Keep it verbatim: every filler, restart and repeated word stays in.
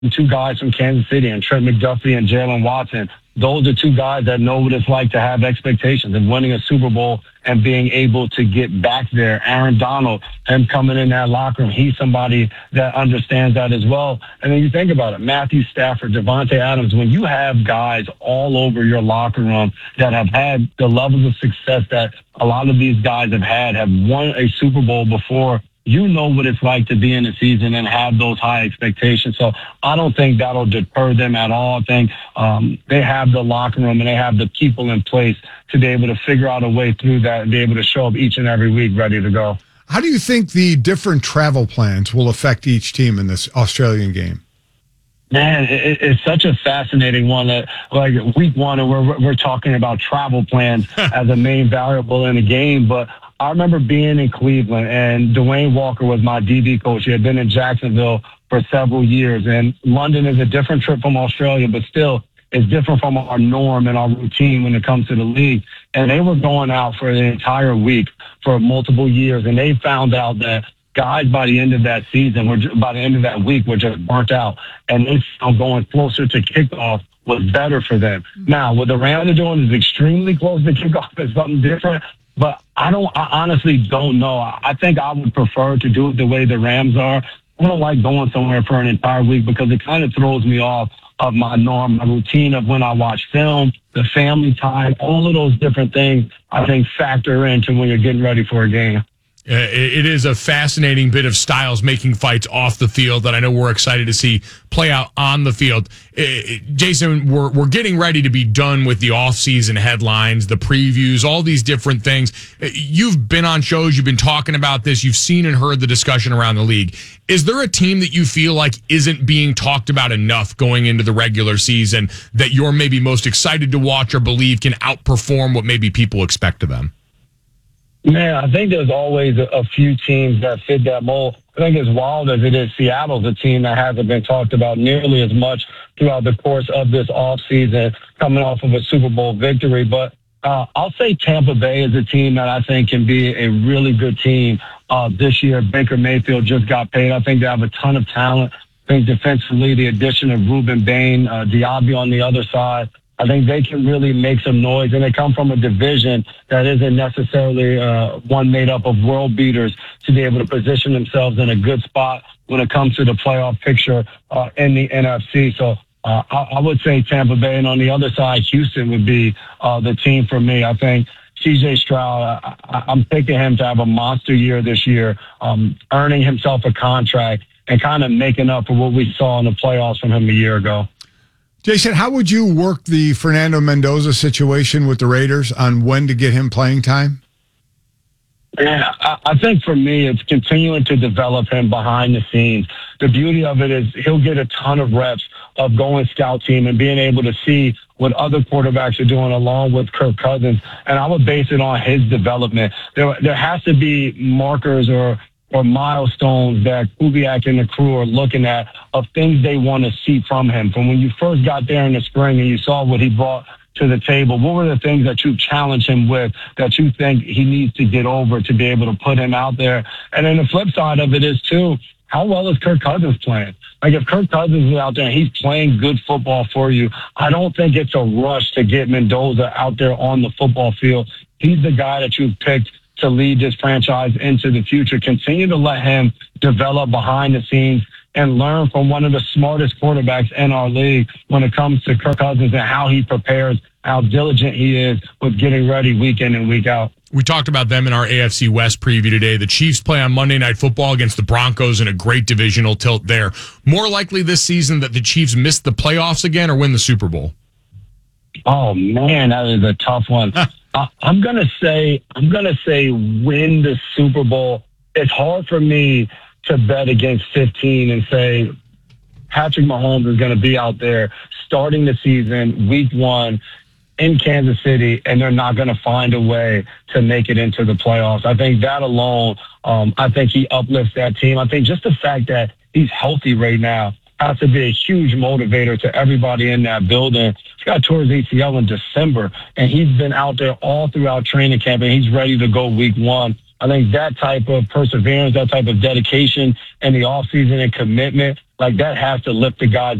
two guys from Kansas City and Trent McDuffie and Jalen Watson. Those are two guys that know what it's like to have expectations of winning a Super Bowl and being able to get back there. Aaron Donald, him coming in that locker room, he's somebody that understands that as well. And then you think about it, Matthew Stafford, Devontae Adams, when you have guys all over your locker room that have had the levels of success that a lot of these guys have had, have won a Super Bowl before, you know what it's like to be in the season and have those high expectations. So I don't think that'll deter them at all. I think um, they have the locker room and they have the people in place to be able to figure out a way through that and be able to show up each and every week ready to go. How do you think the different travel plans will affect each team in this Australian game? Man, it, it's such a fascinating one. That, like week one, and we're we're talking about travel plans as a main variable in the game. But I remember being in Cleveland, and Dwayne Walker was my D B coach. He had been in Jacksonville for several years, and London is a different trip from Australia, but still it's different from our norm and our routine when it comes to the league. And they were going out for the entire week for multiple years, and they found out that guys by the end of that season, were by the end of that week, were just burnt out, and they found going closer to kickoff was better for them. Now, what the Rams are doing is extremely close to kickoff. It's something different, but I don't. I honestly don't know. I think I would prefer to do it the way the Rams are. I don't like going somewhere for an entire week because it kind of throws me off of my norm, my routine of when I watch film, the family time, all of those different things I think factor into when you're getting ready for a game. Uh, it is a fascinating bit of styles making fights off the field that I know we're excited to see play out on the field. Uh, Jason, we're we're getting ready to be done with the off-season headlines, the previews, all these different things. Uh, you've been on shows, you've been talking about this, you've seen and heard the discussion around the league. Is there a team that you feel like isn't being talked about enough going into the regular season that you're maybe most excited to watch or believe can outperform what maybe people expect of them? Man, I think there's always a, a few teams that fit that mold. I think as wild as it is, Seattle's a team that hasn't been talked about nearly as much throughout the course of this offseason, coming off of a Super Bowl victory. But uh, I'll say Tampa Bay is a team that I think can be a really good team uh, this year. Baker Mayfield just got paid. I think they have a ton of talent. I think defensively, the addition of Ruben Bain, uh, Diaby on the other side, I think they can really make some noise, and they come from a division that isn't necessarily uh, one made up of world beaters to be able to position themselves in a good spot when it comes to the playoff picture uh, in the N F C. So uh, I, I would say Tampa Bay, and on the other side, Houston would be uh, the team for me. I think C J Stroud, I, I'm picking him to have a monster year this year, um, earning himself a contract and kind of making up for what we saw in the playoffs from him a year ago. Jason, how would you work the Fernando Mendoza situation with the Raiders on when to get him playing time? Yeah, I think for me, it's continuing to develop him behind the scenes. The beauty of it is he'll get a ton of reps of going scout team and being able to see what other quarterbacks are doing along with Kirk Cousins. And I would base it on his development. There, there has to be markers or or milestones that Kubiak and the crew are looking at of things they want to see from him. From when you first got there in the spring and you saw what he brought to the table, what were the things that you challenged him with that you think he needs to get over to be able to put him out there? And then the flip side of it is, too, how well is Kirk Cousins playing? Like, if Kirk Cousins is out there and he's playing good football for you, I don't think it's a rush to get Mendoza out there on the football field. He's the guy that you've picked to lead this franchise into the future. Continue to let him develop behind the scenes and learn from one of the smartest quarterbacks in our league when it comes to Kirk Cousins and how he prepares, how diligent he is with getting ready week in and week out. We talked about them in our A F C West preview today. The Chiefs play on Monday Night Football against the Broncos in a great divisional tilt there. More likely this season that the Chiefs miss the playoffs again or win the Super Bowl? Oh, man, that is a tough one. Uh, I'm gonna say I'm gonna say win the Super Bowl. It's hard for me to bet against fifteen and say Patrick Mahomes is going to be out there starting the season week one in Kansas City, and they're not going to find a way to make it into the playoffs. I think that alone, um, I think he uplifts that team. I think just the fact that he's healthy right now has to be a huge motivator to everybody in that building. He got tore his A C L in December, and he's been out there all throughout training camp, and he's ready to go week one. I think that type of perseverance, that type of dedication in the offseason and commitment like that has to lift the guys